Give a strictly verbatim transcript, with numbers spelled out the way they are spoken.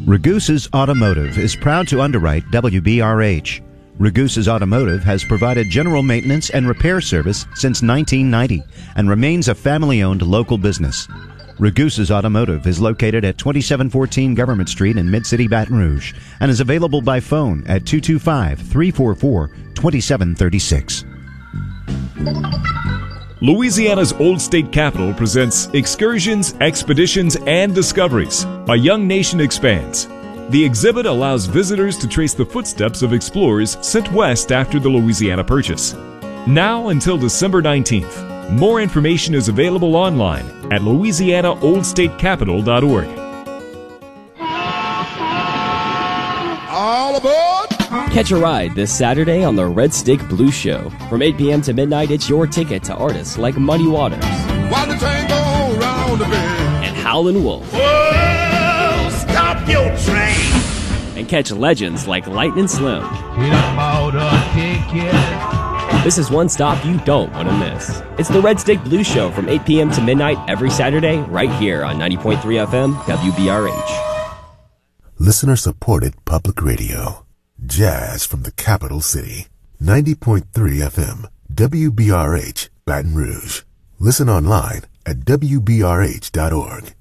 Ragusa's Automotive is proud to underwrite W B R H. Ragusa's Automotive has provided general maintenance and repair service since nineteen ninety and remains a family-owned local business. Ragusa's Automotive is located at twenty-seven fourteen Government Street in Mid-City, Baton Rouge, and is available by phone at two two five, three four four, two seven three six. Louisiana's Old State Capitol presents Excursions, Expeditions, and Discoveries. A Young Nation Expands. The exhibit allows visitors to trace the footsteps of explorers sent west after the Louisiana Purchase. Now until December nineteenth. More information is available online at louisiana old state capitol dot org. All aboard! Catch a ride this Saturday on the Red Stick Blues Show. From eight p.m. to midnight, it's your ticket to artists like Muddy Waters While the train goes round the bend and Howlin' Wolf. Whoa, stop your train! And catch legends like Lightning Slim. Get a motor ticket. This is one stop you don't want to miss. It's the Red Stick Blues Show from eight p.m. to midnight every Saturday right here on ninety point three F M W B R H. Listener-supported public radio. Jazz from the capital city. ninety point three F M W B R H, Baton Rouge. Listen online at W B R H dot org.